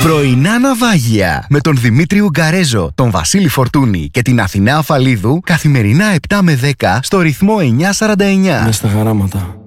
Πρωινά ναυάγια με τον Δημήτρη Ουγκαρέζο, τον Βασίλη Φορτούνη και την Αθηνά Αφαλίδου καθημερινά 7 με 10 στο ρυθμό 949. Μες στα χαράματα.